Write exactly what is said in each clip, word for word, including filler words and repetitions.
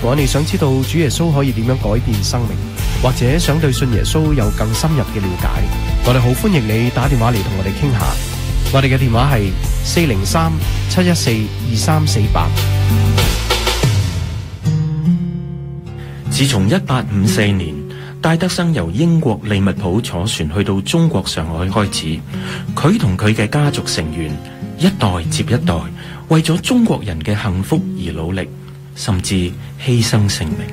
果你想知道主耶穌可以點樣改變生命，或者想對信耶穌有更深入嘅了解，我哋好歡迎你打電話嚟同我哋傾下。我哋嘅電話係四零三七一四二三四八。 自從一八五四年戴德生由英國利物浦坐船去到中國上海開始，佢同佢嘅家族成員一代接一代為咗中國人嘅幸福而努力，甚至犧牲性命。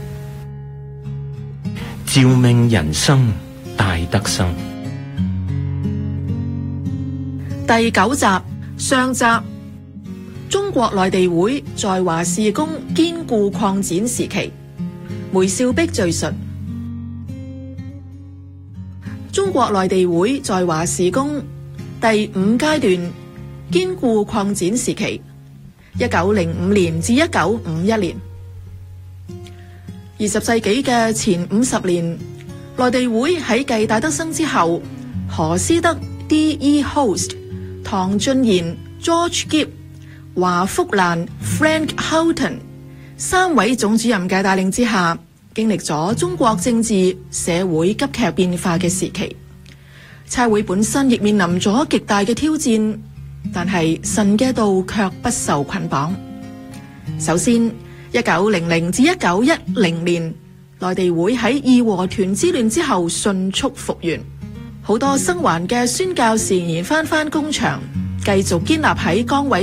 召命人生戴德生第九集上集，中國內地會在華事工堅固擴展時期，梅少碧敘述。中國內地會在華事工第五階段堅固擴展時期，一九零五年至一九五一年。二十世紀嘅前五十年，內地會喺繼戴德生之後，何思德 D E Host、唐俊賢 George Gibb、華福蘭 Frank Houghton 三位總主任嘅帶領之下，經歷咗中國政治社會急劇變化嘅時期。差會本身亦面臨咗極大嘅挑戰，但係神嘅道卻不受捆綁。首先，一九零零至一九一零年，內地會喺義和團之亂之後迅速復原，好多生還嘅宣教士而翻返工場，繼續堅立喺崗位